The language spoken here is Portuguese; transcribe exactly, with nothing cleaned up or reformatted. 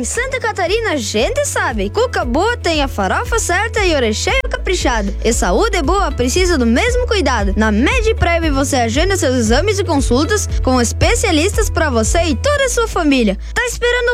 Santa Catarina a gente sabe. Cuca boa tem a farofa certa e o recheio caprichado. E saúde boa precisa do mesmo cuidado. Na Medprev você agenda seus exames e consultas com especialistas para você e toda a sua família. Tá esperando